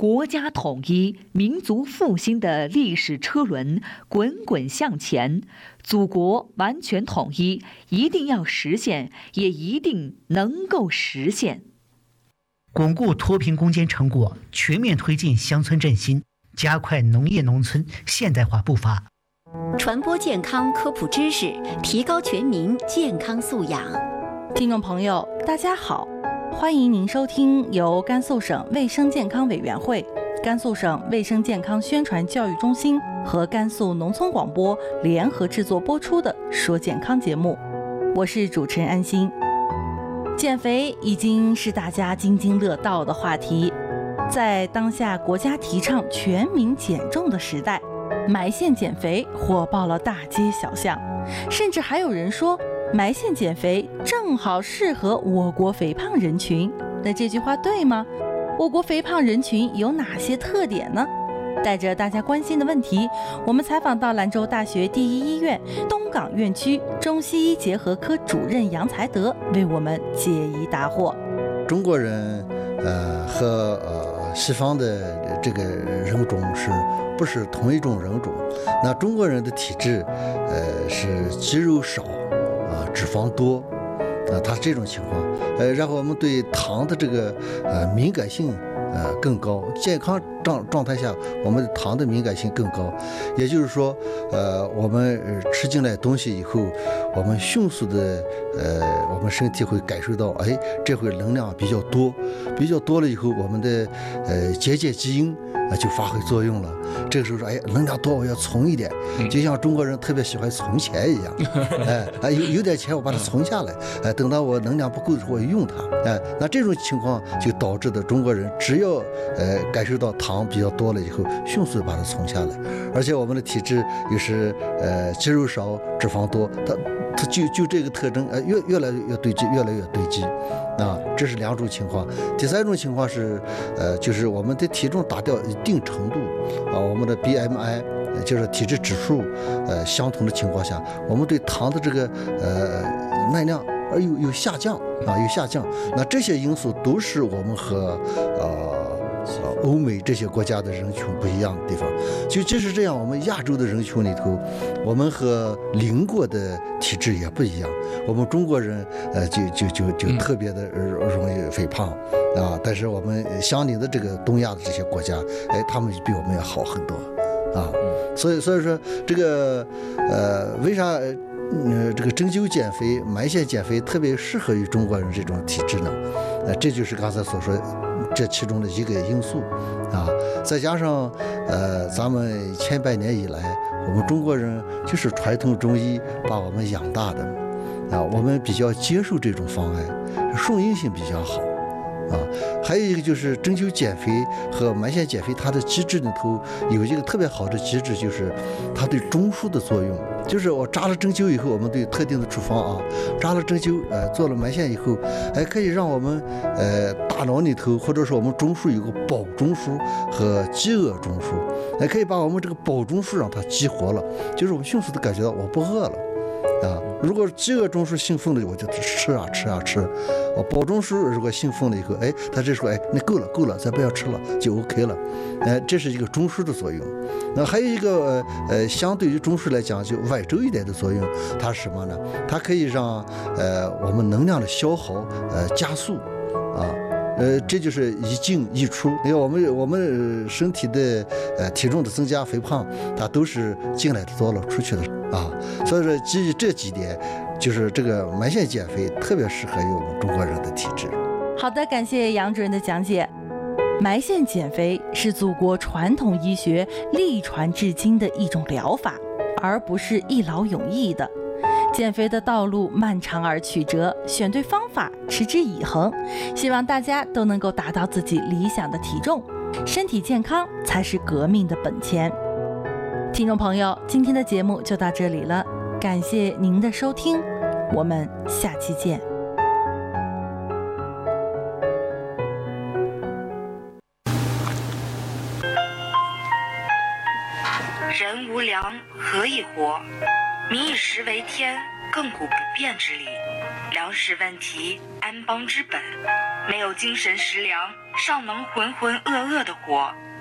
国家统一、民族复兴的历史车轮滚滚向前，祖国完全统一一定要实现，也一定能够实现。 巩固脱贫攻坚成果，全面推进乡村振兴，加快农业农村现代化步伐， 传播健康科普知识，提高全民健康素养。 听众朋友，大家好，欢迎您收听由甘肃省卫生健康委员会、甘肃省卫生健康宣传教育中心和甘肃农村广播联合制作播出的《说健康》节目，我是主持人安心。减肥已经是大家津津乐道的话题，在当下国家提倡全民减重的时代，埋线减肥火爆了大街小巷，甚至还有人说埋线减肥正好适合我国肥胖人群。那这句话对吗？我国肥胖人群有哪些特点呢？带着大家关心的问题，我们采访到兰州大学第一医院东港院区中西医结合科主任杨才德，为我们解疑答惑。 中国人和西方的这个人种不是同一种人种？那中国人的体质是肌肉少脂肪多它是这种情况。然后我们对糖的这个敏感性更高，健康状态下我们糖的敏感性更高，也就是说我们吃进来东西以后，我们迅速的我们身体会感受到这回能量比较多了以后，我们的结节基因就发挥作用了。这个时候说能量多我要存一点，就像中国人特别喜欢存钱一样有点钱我把它存下来等到我能量不够的时候我用它那这种情况就导致的中国人只要感受到糖比较多了以后，迅速把它存下来。而且我们的体质又是肌肉少脂肪多，它就这个特征越来越堆积这是两种情况。第三种情况是就是我们的体重达到一定程度我们的 BMI 就是体质指数相同的情况下，我们对糖的这个耐量有下降那这些因素都是我们和欧美这些国家的人群不一样的地方。就即使这样，我们亚洲的人群里头，我们和邻国的体质也不一样。我们中国人就特别的容易肥胖但是我们相邻的这个东亚的这些国家他们比我们要好很多所以说这个为啥这个针灸减肥、埋线减肥特别适合于中国人这种体质呢？这就是刚才所说这其中的一个因素再加上咱们千百年以来，我们中国人就是传统中医把我们养大的我们比较接受这种方案，顺应性比较好还有一个就是针灸减肥和埋线减肥，它的机制里头有一个特别好的机制，就是它对中枢的作用。就是我扎了针灸以后，我们对特定的处方扎了针灸做了埋线以后可以让我们大脑里头或者说我们中枢有个饱中枢和饥饿中枢可以把我们这个饱中枢让它激活了，就是我们迅速的感觉到我不饿了如果饥饿中枢兴奋了，我就吃我饱中枢如果兴奋了以后他这说那够了再不要吃了就 OK 了这是一个中枢的作用。那还有一个相对于中枢来讲就外周一点的作用，它是什么呢？它可以让我们能量的消耗加速这就是一进一出。因为我们身体的体重的增加肥胖，它都是进来的多了出去的所以说基于这几点，就是这个埋线减肥特别适合于我们中国人的体质。 好的，感谢杨主任的讲解。埋线减肥是祖国传统医学历传至今的一种疗法，而不是一劳永逸的。减肥的道路漫长而曲折，选对方法，持之以恒，希望大家都能够达到自己理想的体重。身体健康才是革命的本钱。听众朋友，今天的节目就到这里了，感谢您的收听，我们下期见。 人无粮，何以活？民以食为天，亘古不变之理。粮食问题，安邦之本。 没有精神食粮，尚能浑浑噩噩地活。